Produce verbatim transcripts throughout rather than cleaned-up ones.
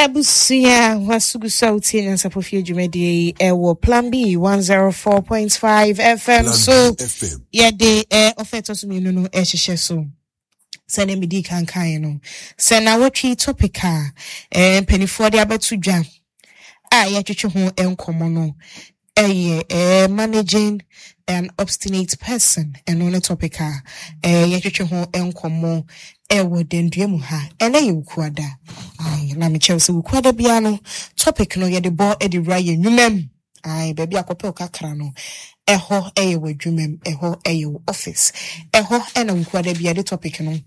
Abusia wasugu sauti na sapofia jumedi ewo Plan B one oh four point five F M. So yeah de eh ofeto so me no no e hihye so sene medi kan kan no se na wotwi topic a eh penifo de abetu dwa a ya twetwe ho enkomo no eh eh managing an obstinate person and on a topic a eh ya twetwe ho enkomo ewo dendue mu ha ene ye ukuada ai na me chew se ukuada bia no topic no ye de bo e de raye nwumem ai baby akopɛ kakra no eho eye wadwumem eho eye office eho ena ukuada bia de topic no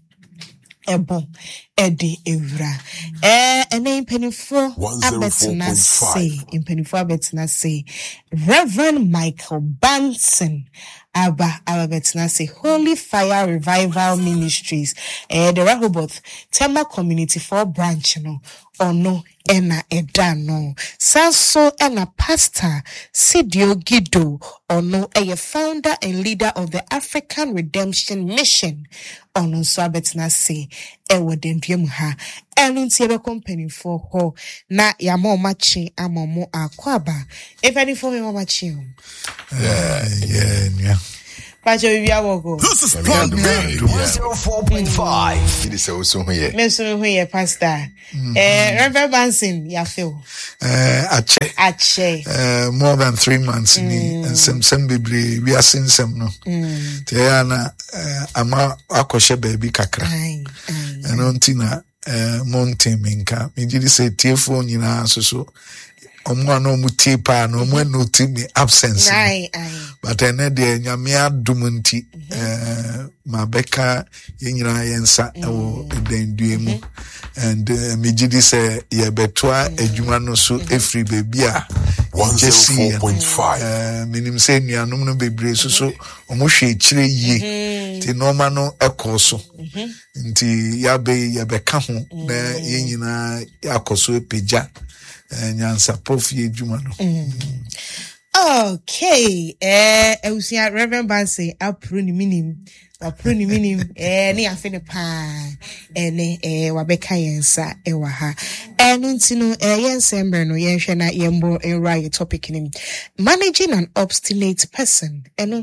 ebo ede evra eh ene impenifo abetna say impenifo abetna say Reverend Michael Banson Aba Abetna say Holy Fire Revival Ministries eh the Rehoboth Tema Community for branch no ono ena eda no sanso ena pastor Sidio Gido ono a founder and leader of the African Redemption Mission ono so abetna say ewo dendwem ha enu ntie be company for ho na ya mo machi amomo akwaba efani for me machi yeah yeah yeah Pacho bibia wogo this is Plan B one oh four point five it is also here me so me here pastor eh Reverend Banson ya feel eh ache ache eh more than three months ni some some bebre we are seeing some no te ya na ama akoshe baby kakra and ontina eh mountain minka me did say tiefo nyina so so omo na omu tipa na omu no timi absence ai ai but ene de nyame adumunti eh mabeka yenyina yensa ewo denduemu and me did say ye betwa adwuma no so efri baby a one oh four point five eh minim say nuanom no bebre so so omo hwe kire yie ti normal no ekoso nti ya be ye beka ho na yenyina akoso epeja nyansa profi edwuma no okay eh eusia Reverend Banson apro ni minim apro ni minim eh ne afi ne pa ene eh wabeka yensa ewa ha enu ntino eh yensember no yenhwe na yembo enra topic ni managing an obstinate person enu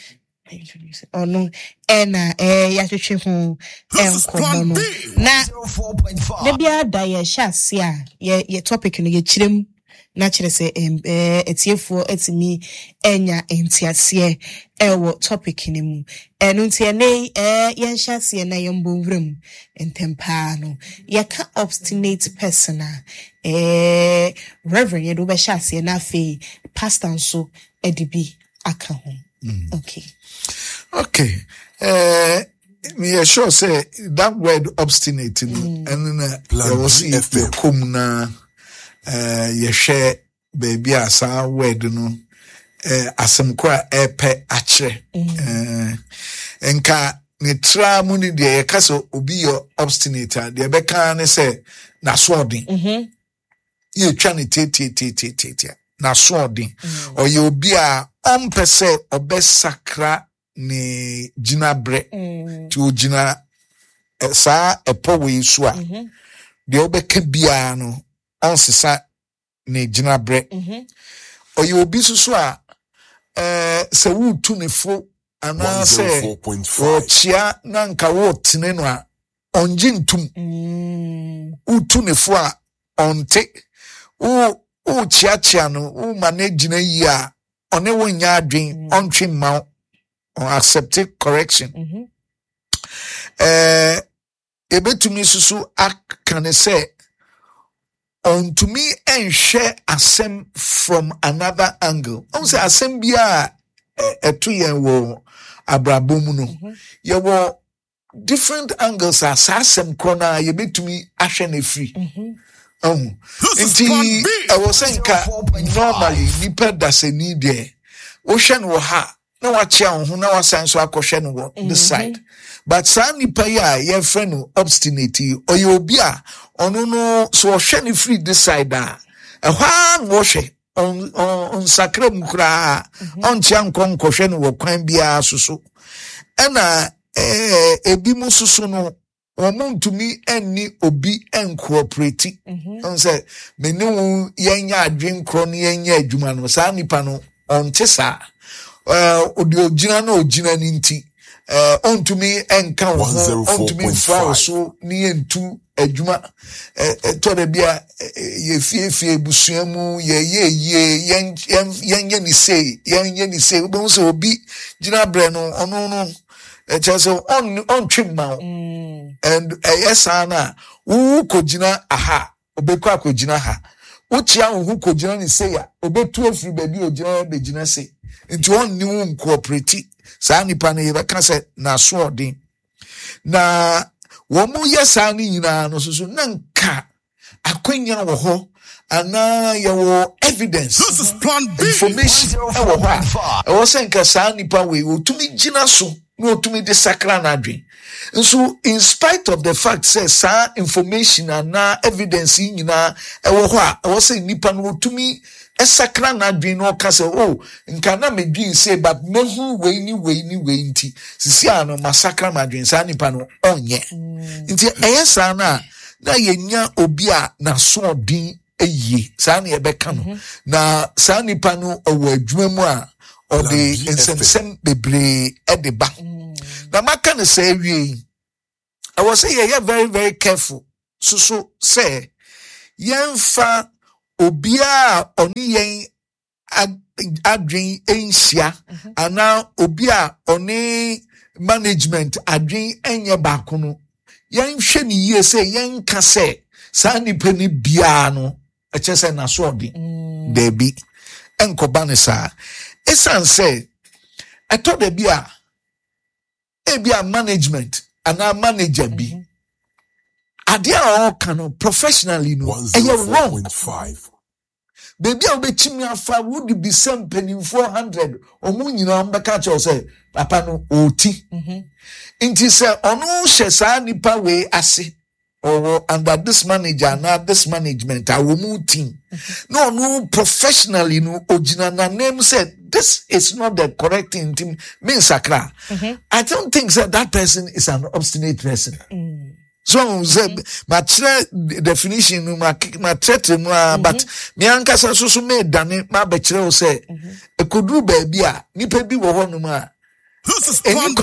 oh no ena eh ya twetwe ho enkomo no na ne bia da ye hyase a ye ye topic no ye kirem na kire se eh etiefo etimi enya entiase ewo topic ni mu enu ntie ne eh ye hyase na ye mbonwrem entempa no ye ka obstinate person a eh reverend ye do be hyase na fe pastor nso edibi aka ho okay okay uh me sure say that word obstinate mm. and uh, there was if you come na uh you share baby asa word no uh asem kwa epe akire uh enka ne tra mu ni de ye kaso obi yo obstinate de be kan ne say na so odin mhm ye twa ne tete tete tete na so odin o ye obi a ompese obesakra ni jinabre mm. ti ojina sa epo we so a mm-hmm. de obeka bia no onsesa ni jinabre mhm oyi obi susu a eh se wutu ne fo ana se o chia na nka wo tene no a onji ntum mm. utu ne fo a onte o o chia chia no o manage na yi a one wo nya adwen mm. ontwe ma on accepted correction mhm eh ebetumi susu akane say on to me enhwe asem from another angle on say asem bia eto yen wo abrabom no ye wo different angles as asem krona ye betumi ahwe na free mhm oh inti I was saying normally nipa daseni there ocean wo ha na wachia ho na wasan so akohwe no this side but some nipa ya your friend obstinate or you obi a ono no so hwe ni free this side a ehwan wo hwe on on sakram kura on chia nkon kohwe no wo kwan bia soso ena eh ebi mu soso no Omo ntumi enni obi encooperate. On say me ne wo yenya adwen kro ne yenya adwuma no saa nipa no onte saa. Eh odi ogina na ogina ni nti eh ontumi enka wo ontumi mfa so ne yentu adwuma eh to da bia ye fie fie busuamu ye ye ye yen yen ni sei yen yen ni sei bo so obi gina bre no ono no e chese on on twimma and yes ana wo kogina aha obeku akogina ha uchi an hu kogina ni sei ya obetu afiri baby ogina be gina sei nti on ni wo cooperate saa nipa na yeba ka se na so odin na wo mu yesa ni nyina no so na nka akwanya wo ho ana ye wo evidence This is plan B information e wo ho a wo se nka saa nipa we wo tumi gina so no tumi de sakra na adwen so in spite of the fact say saa information ana evidence nyina e wo ho a wo se nipa no tumi esakra na adwen no ka se oh nka na medwin say but mehu we ni we ni we nti sisi ano masakra na adwen saa nipa no onye nti eyesa na na yenya obi a na so din eye saa na yebeka no na saa nipa no owo adwuma mu a or the insensem bebre edeba na maka ne say wie I was say yeah very very careful so so say yemfa obia oni yen adwen enhia ana obia oni management adwen enye baako no yen hwe ni yie say yen ka say saa nipa ni bia no e chese na so odi debi enkoba ne saa esan say eto de bia e bia management ana manager bi ade a o kan professionally no e wrong baby a obetimi afa would be some penny four hundred omu nyina mbeka che say papa no oti inti say onu hye saa nipa we ase or under this manager na this management our team no no professionally no original na name said this is not the correct thing team mean sakra I don't think that that person is an obstinate person mm. so mm-hmm. my tre- definition my my threat but me anka so so me dane ma be kire o say e koduru ba bia nipa bi wo ho no ma this is plan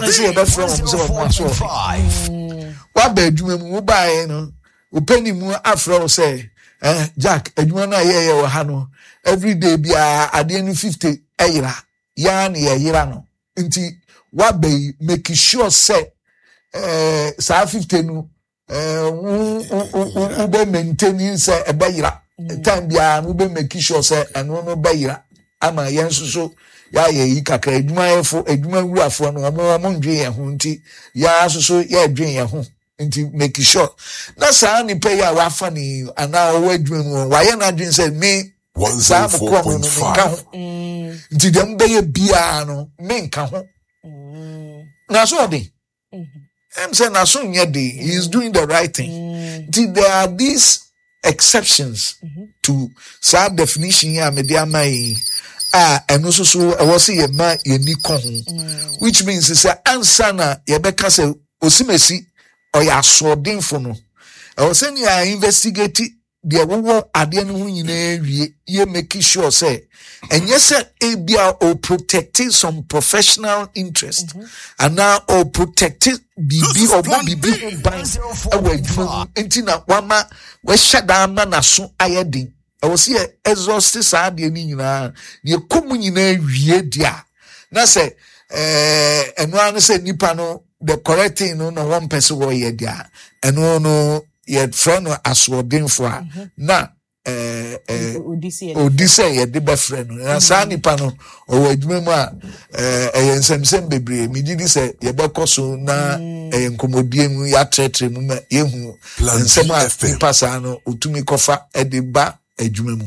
wa ba adwuma mu ba ye no opani mu afro say eh Jack adwuma na ye ye wo ha no every day bia ade no fifty eyira ya na ye yira no nti wa ba make sure say eh sa fifty no eh u be maintain say e ba yira time bia u be make sure say eno no ba yira ama yen so ya ye yi kakra adwuma yefo adwuma wurafo no amo amo ndwe ye ho nti ya so ya dwen ye ho nti make sure na saa ni pay ya wafa ni ana owo adwuma mu wa ye na dwen say me one oh four point five nti dem be ye bia no me nka ho na so de em say na so nye de he is doing the right thing nti there are these exceptions to saa definition ya me dia mai ah eno so so e wo se ye ma ye ni ko ho which means say answer na ye be ka say osimesi or ya sodinfo no e wo se ni ya investigate de wo ade no hu nyina wie ye make sure say enye say e bia o protecting some professional interest mm-hmm. and now o protecting bibi or bibi ban e wa dwuma enti na wama we shada ma na so ayedin I was here exhausted sad ye ni nyina ne komu nyina wie dia na say eh eno an say nipa no the correct thing no no one person wo ye dia eno no ye friend no asodinfo a na eh eh odise ye de be friend no na sa nipa no o adwuma mu a eh eh nsemsem bebre mi di say ye be koso na eh nkomodie mu ya tretre mu ye hu nsem a nipa sa no otumi kofa e de ba adwuma mu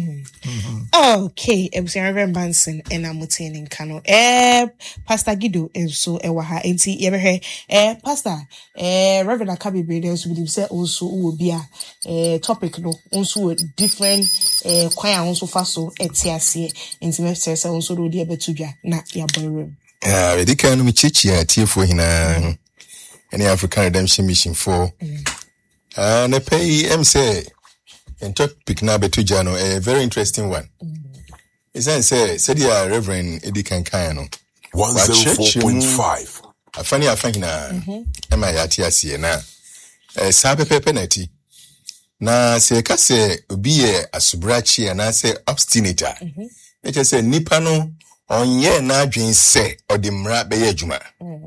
okay ebusia Reverend Banson and amutin in Kano eh Pastor Gido so e wa ha enti ye be eh pastor eh Reverend Akabibre dey so be say also wo bia eh topic no also different eh kwan also fa so etiase enti me say also do dey betudwa na ya boyroom ah we dey kan mi chichi a tiefo hina any African Redemption Mission for and a pay M say and talk pick na betu jano a very interesting one. Is that say said ya Reverend Eddie Kankano one oh four point five. A funny I think na am I at yasi na a sabe penalty. Na se ka se obi e asubrachi ana se obstinate. It just say nipa no onye na adwen se odimra be ye adwuma.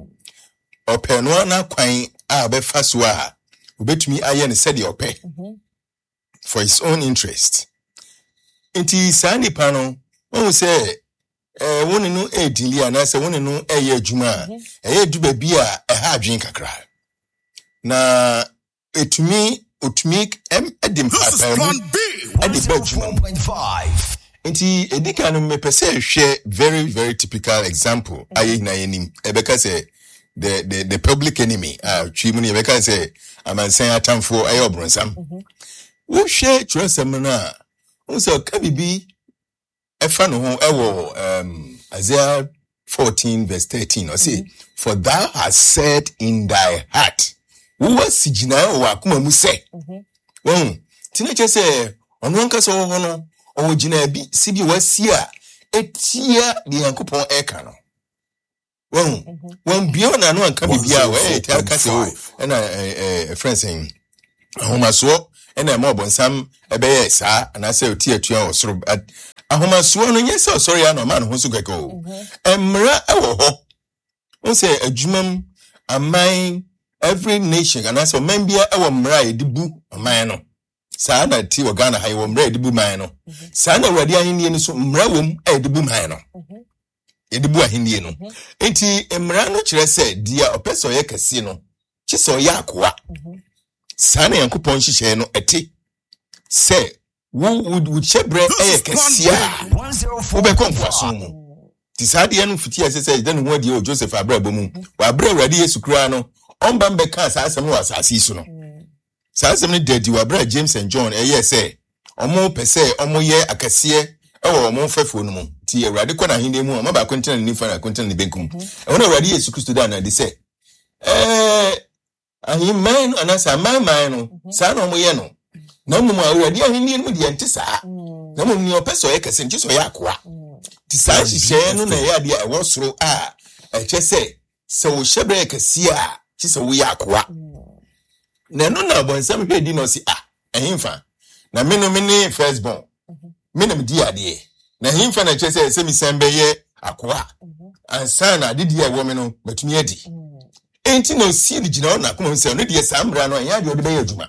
Openo na kwan a be faso a obetumi aye ne said ope for his own interest. Inti sa nipa no won say eh woni no e dili ana se woni no e ye adwuma e ye du ba bi a e ha adwen kakra. Na etumi otumi em edim papa mu edi badwuma. Inti edika no me pese hwe very very typical example aye na yenim ebeka say the the the public enemy ah twi mu ne ebeka say amansan atamfo aye obronsam wo hwe twesem na wo say ka bibi efa no ho ewo um Isaiah fourteen verse thirteen or say for thou hast said in thy heart wo wasigina wo akoma mu say won tinache say ono anka so ho no o gina bi sibi wasi a etia de yankopon eka no won won bio na no anka bibia we tia ka se o na eh friend saying ahomaso ena mo bonsam ebeye sa na say otia tua osoro ahomaso no nyese osoro ya no ma no ho so keko emra ewo ho won say adwumam aman every nation and as a member ewo mra edibu aman no saa na ti wo Ghana hai wo mra edibu man no saa na awurade ahenni ni so mra wom edibu man no edibu ahenni no enti mra no kire se dia opeso ye kase no chiso ya akoa saa na yankopon hihye no eti se wo wo chebre e kase a wo be konfwaso mu ti saa de no fiti ase se de no ho de Joseph abrabo mu wa abra awurade Yesu kura no omba mbeka saa asem no asase so no saa asem no dedi wa bra James and John eh yes say omo pese omo ye akase e wo omo fefo no mu ti awurade kɔ na hinde mu omo ba kontina ni fa na kontina ni benkum e wona awurade Yesu Kristo da na de say eh ahi man anasa man man no saa no omo ye no na mu awurade ahenni no de ente saa na mu ni opese o ye kase nti so ye akoa ti saa hihye no na ye ade a wo soro a e che say se wo hyebre kase a chisa wo yakoa na no na bonsam hwe di no si ah ehimfa na me no me ne first born me na me di ade na ehimfa na chese se mi sembe ye akoa ansa na didi e wo me no batumi adi enti no si di gina na kuma se no de samra no ya de ode be adwuma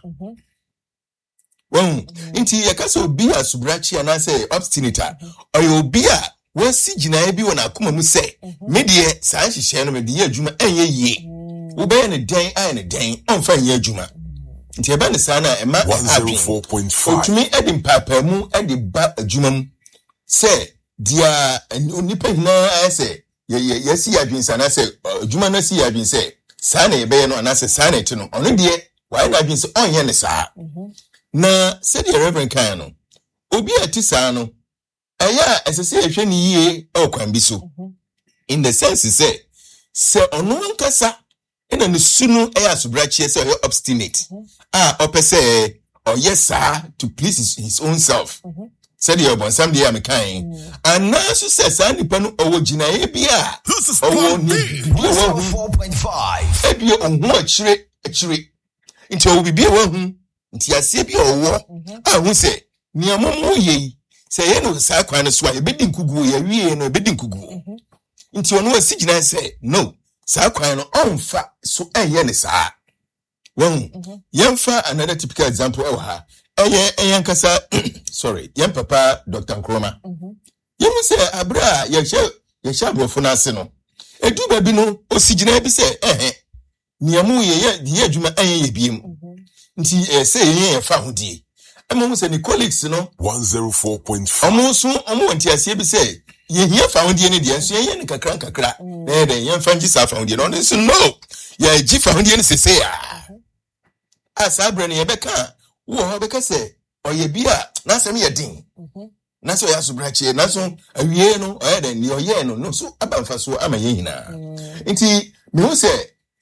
won enti ye ka so bi asubrachi ana se obstinate oyo obi a wo si gina e bi wona kuma mu se me de saa hihye no me de adwuma enye yie wo be ne den ai ne den onfa nya adwuma nti eba ne sana e ma one oh four point five otumi edim papa mu edi ba adwuma mu se dia onipa hina ase ye ye si adwin sana se adwuma na si adwin se sana e be no na se sana eti no ono de why na adwin se onye ne saa na se the Reverend kan no obi ati saa no eya esese ehwe ni yie e kwan bi so in the sense say se ono nkasa ena ne sunu e asubrachi se o obstinate ah opese o yesa to please his, his own self said the obon dey am kan and now so say san nipa no owo gina e bia owo ni one oh four point five e bia onhu achire achire nti owo bibia wa hu nti ase bia owo ah hu se ni amomo ye se ye no sa kwan so a e bedi nkugu ye wie no e bedi nkugu nti ono asi gina se no saa kwan no onfa so enye ne saa won yemfa another typical example ewa ha eye eyankasa sorry yem papa Doctor Nkrumah yemu se abra ye hye ye hye abrofo na ase no edu ba bi no osigina bi se eh niamu ye ye adwuma enye ye biem nti e se ye ye fa hodie emo se ni colleagues no one oh four point five omo so omo nti ase bi se ye hia fa hodie ne de nso ye ne kakra kakra na de ye mfa ngi sa fa hodie no nso no ye gi fa hodie ne sese a asa abra ne ye beka wo ho beka se oye bia na asem ye din na so ya subrachi na so awie no oye de ni oye no no so abamfa so ama ye hina nti me hu se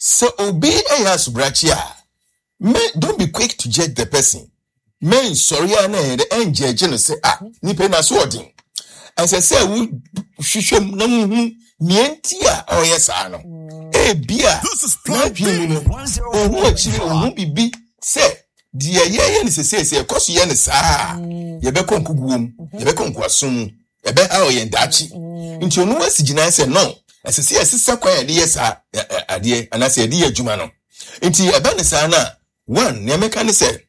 So obi e ya subrachi a. Me don't be quick to judge the person. Men sorry ana the enjudge no say ah nipa na so odin. As I say we hwehwem na hu nienti a oyɛ saa no. E bia na dwem no. Ohu akiri ohu bibi say die ye ye ne sese se ekoso ye ne saa. Ye be konkuguom, ye be konkuasom, ye be ha oyɛ ndachi. Nti onu asigina say no. Asese asesa kwan ye de saa ade anase ye de adwuma no. Nti ebe ne saa na one ne meka ne say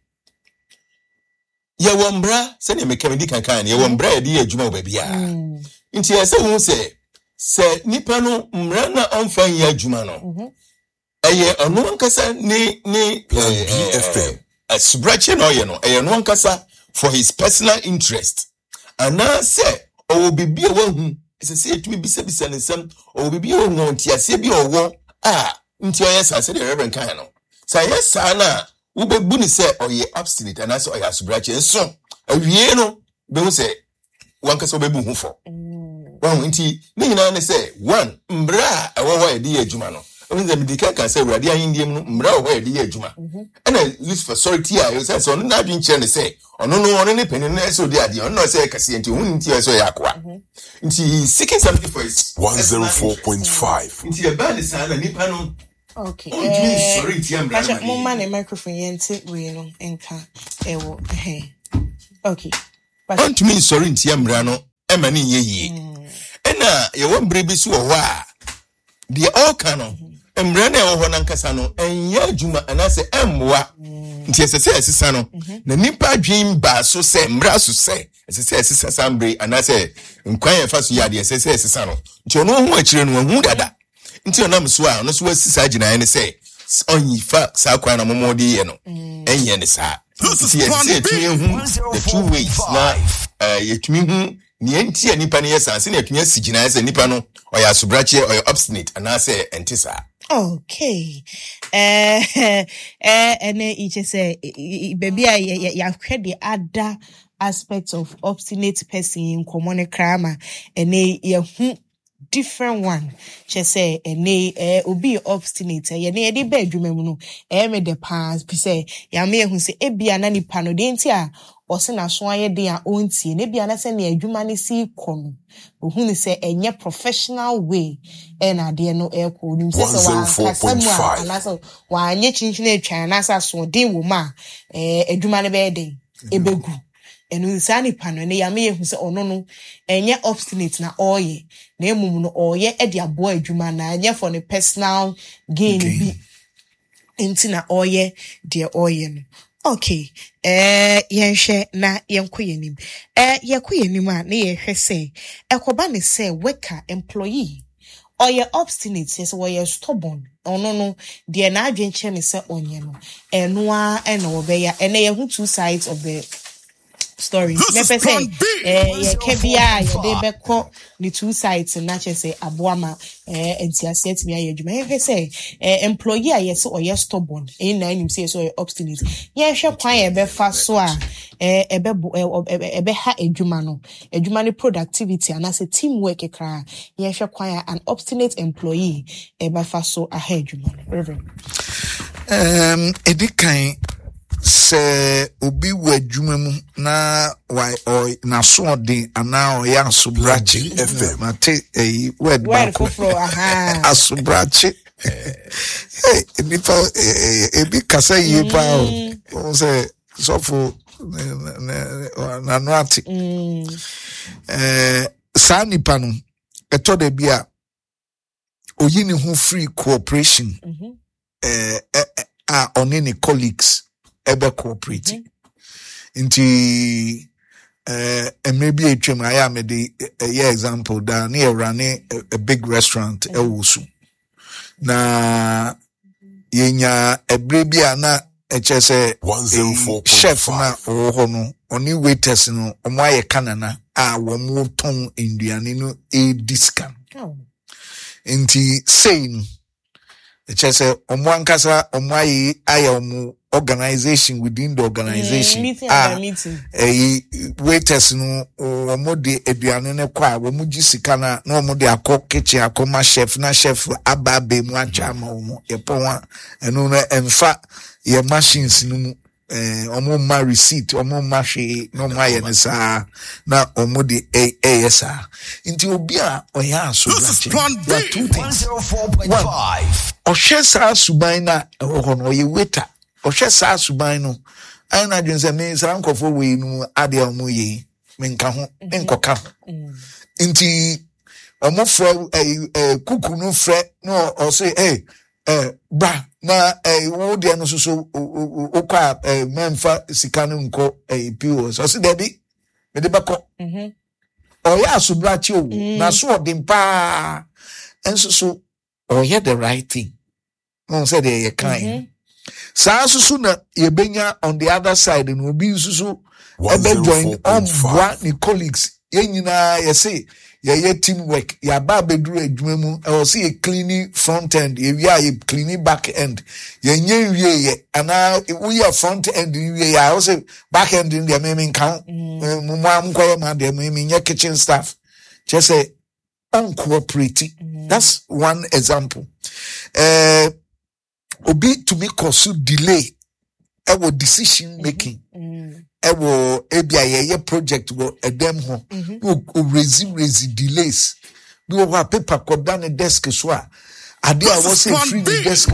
ye wombra se ne meka medi kankan ye wombra ye de adwuma obabia. Nti ese hu say se nipa no mra na onfan ye adwuma no. Eye onu ankasa ni ni F M subrachi no ye no eye no ankasa for his personal interest. Ana say o bibia wahu ese se etumi bisa bisa ne sam o bibia wahu ntiase bi owo a nti oye sa se the reverend kan no. Say yes sa na wo bebu ni say oye obstinate ana say oye subrachi nso awie no be hu say wankasa obebu hu fo. One nti ni nyina ne say one mbra ewo ho e di adwuma no. When the medical can say we are there in the mbra ho e di adwuma. And I use for sorry tia you say so no na dwen kire ne say ono no ono ne penny na so dey ade ono say kase nti hu nti so yakwa. Nti seeking something for his one oh four point five. Nti e ba de sa na nipa no. Okay. Eh, sorry tia mbra. Acha mo man microphone yente we no enka ewo eh. Okay. On to me sorry tia mbra no e ma ne yeye. Ena ye wo mbre bi so wo a de all canon mbre na wo ho nankasa no enya adwuma anase emmoa nti esese esesa no na nipa adwen ba so se mbre so se esese esesa sambre anase nkwan ye fa so ya de esese esesa no nti ono ho akire no hu dada nti onam so a no so wasisa agina ne se onyi fa sa kwan na momodi ye no enye ne sa nti esese etumi hu the two ways na yetumi hu ni enti a nipa ne yesa se na etumi asigina yesa nipa no oya subrachi oya obstinate anase entisa. Okay. Eh eh ene iche say baby ya hwɛ the other aspects of obstinate person in common crime ene ye hu different one. She say ene eh obi obstinate ye ne de ba adwuma mu no eh me the past be say ya me hu say ebia na nipa no de enti a ose na so aye de a ontie ne bia na se ne adwuma ne si kono ohun ni se enye professional way e na de no e ko ni se se wa kasamu ana so wa anye chinchin atwa na sa so de wo ma eh adwuma ne be de ebegu enu sani pano ne ya me hu se ono no enye obstinate na oye na emum no oye e de abo adwuma na anye for ne personal gain bi enti na oye de oye no. Okay, eh, yenhwe na yenko yenim. Eh, yeko yenim a na yehwe se, ekoba ne se worker employee or ye obstinate yes or ye stubborn. Ono no de na adwenche ne se onye no. Eno a ena obeya ene ye hu two sides of the story. Me pe say eh ye kebia ye de beko ni two sides na che say aboama eh entiaset me aye adwuma. Ye say eh employee a yes or ye stubborn. E na nim say so ye obstinate. Ye hwe kwan ye be fa so a eh ebe ebe ha adwuma no. Adwuma ni productivity and as a teamwork ekra. Ye hwe kwan an obstinate employee ebe fa so a ha adwuma. Reverend. Um edikan se obi wadwuma mu na why or na so de ana o ya subrachi F M mate eh word back asubrachi eh nipa ebi kasa yi pa o say so for na no ati eh sa nipa no eto de bia oyi ni hu free cooperation eh a on any colleagues ebe cooperating into uh and maybe a trim I am the yeah example da near running a big restaurant ewusu na yenya ebrebia na echese chef na oho no oni waiters no omo aye kanana a wo mo ton induane no e discount inti saying echese omo ankasa omo aye aye omo organization within the organization. Mm, meeting ah, meeting. Eh, waiters no omo de aduane ne kwa omo gi sika na na omo de akọ kitchen akọ chef na chef aba be mu acha ma omo ye pon eno na emfa ye machines no mu eh omo ma receipt omo ma hwe no ma ye ne sa na omo de eh eh sa nti obi a oya aso la two things one ohwe sa suban na ho no ye waiter ohwe sa suban no I na dwen say me san kofo we no ade omo ye me nka ho nkoka nti omo fro eh kuku no fre no o say eh eh ba na eh wo de no so so okwa eh memfa sika no nko eh pio so say debi me de bako mhm o ya asubrachi o na so odimpa enso so o ye the right thing no say dey kind Sa susu na yebenya on the other side and will be susu ebe join on bwa ni colleagues ye nyina ye say ye ye teamwork ya ba beduru adwuma mu e o say ye cleaning front end ye wi ye cleaning back end ye nye wie ye ana we ye front end wie ya o say back end in the me me kan mu mu am koye ma de me me nye kitchen staff just say on cooperate. That's one example. uh Obi to me cause delay our decision making. Our ebia ye project wo edem ho. No raise raise delays. No wa paper ko down desk so a ade a was say free the desk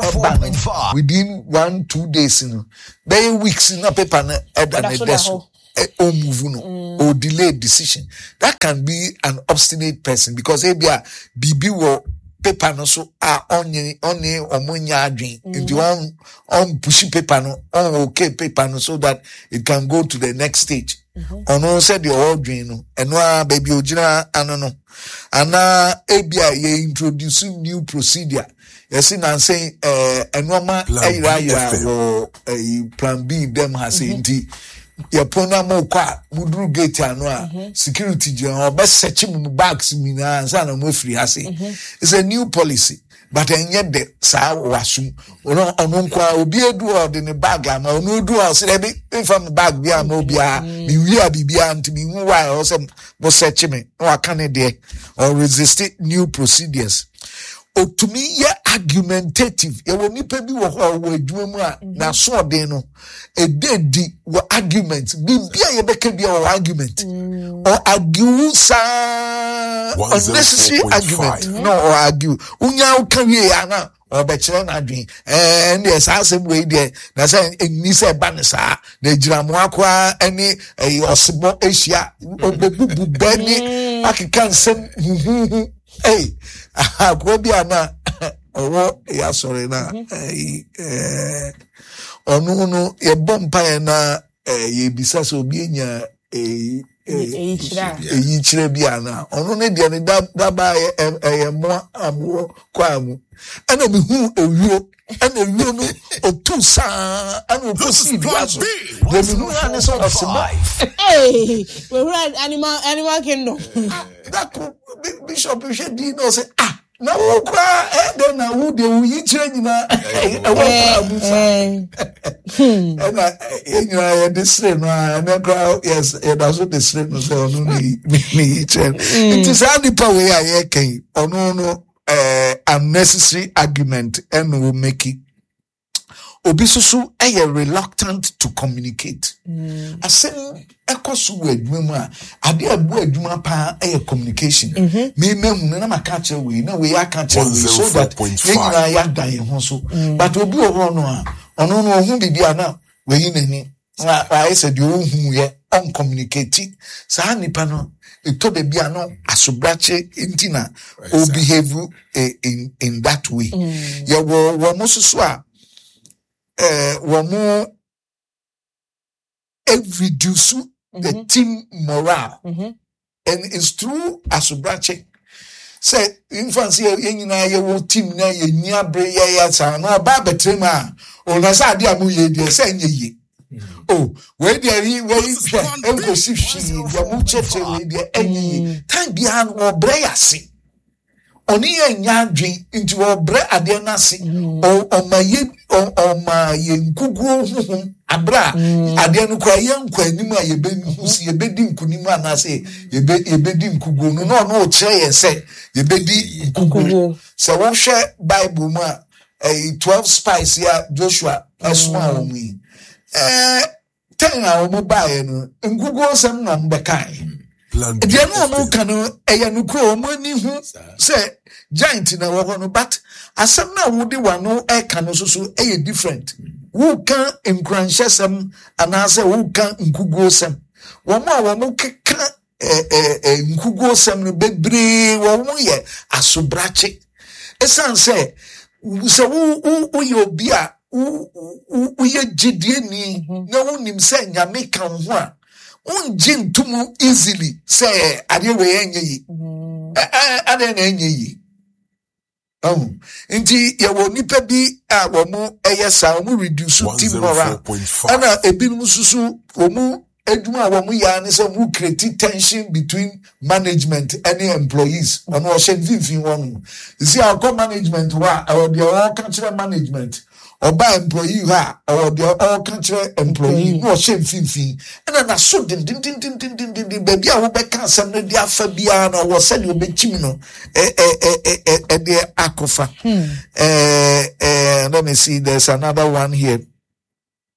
so within one two days no. By weeks na paper na eda na desk. Or move no or delay decision. That can be an obstinate person because ebia bibi wo paper no so ah only only omunya adwin into one on pushy paper no on okay paper no so that it can go to the next stage. Ono said the ordering no eno baby ojina ano no ana ebia ye introduce new procedure. You see now saying eh enoma ayira ya wo plan B them has indeed. Ya pona mo kwa mudru gate anu a security jeno obe search mu bags mi na ansa na mo free ase. It's a new policy but enye de sa wasum ono ono kwa obi edu o de ne bag ama ono edu o se be infam bag bi ama obi a mi wi a bibia ntimi hu wa o se mo search me no aka ne de or resist new procedures. To me, yeah, argumentative. You will nipa bi wo ho wo adwuma mu a na so den no e dedi wo argument bibia ye beka bia wo argument or argue sa unnecessary argument no or argue unya wo ka wie ya na or be kire na adwen eh and yes asem we there na say ni say ba ne sa na gira mo akwa ani osebo asia obebubu bani akika nsem hey akwa bia na owo ya sorry na eh onu no ye bompa na ye bisa so bi enya eh eh chire bia na onu ne dia ne da ba ye mo amo kwa mu ana mi hu ewuo ana ewuo no otusa ana oposi bia so de mi hu ana so osimo hey we run animal animal kingdom that bishop should do no say ah na wo kwa e de na wo de wo yi chire nyina e wo abusa na enyina ye de sre no na kwa yes e da so de sre no so no ni ni chire it is only power we are here can ono no eh unnecessary argument and will make it obi susu e reluctant to communicate asem ekoso wo adwuma mu a ade abu adwuma pa e communication me mehu na maka kire we na we aka kire we so that yenina ya dan ho so but obi wo no a ono no hu bibia na we yi nani I said you hu ye on communicate sa nipa no to be bia no asubrache intina o behave in in that way ye wo wo mo susu a eh womo reduce the mm-hmm. team morale mm-hmm. and it's true asubrache say infancy yenyina ye wo team na ye niabre ye ya sa na ba betrema o na sa dia mu ye de say nyeye oh we dey we we enko sifshi ya mu cheche we dey enyi time bia no bre yase oni enya adwen nti obre ade na se o omaye omaye nkuguo huhum abra ade no kwa ye nkwa anim a yebe nhusi yebedi nkunim ana se yebe yebedi nkuguo no no no kire ye se yebedi nkuguo se wo hwe bible mu a twelve spies ya Joshua asuma wo mu eh ten a wo bae no nkuguo sem na mbekai dia no mo kanu eya no kro mo ni hu se giant na wo no but asem na wo de wano e kanu soso e different wo kan nkranhyesem anase wo kan nkuguo sem wo mo a wo mo keka eh eh nkuguo sem no bebre wo mo ye asobrache esan se se wo wo ye obi a wo ye gidie ni na wo nim se nyame kan ho a unjin tumu easily say ade we enye yi ade na enye yi um nti ye wo nipa bi a wo mu eyesa wo mu reduce team moral ana ebinum susu wo mu eduma wo mu ya ne say mu create tension between management and employees ono shen vivin won see our management wa or the all cultural management oba employee ha or the all country employee no shame finfin and na so din din din din din din din baby a wo be kan sam na dia fa bia na wo se de obechim no eh eh eh eh eh de akofa eh eh let me see there's another one here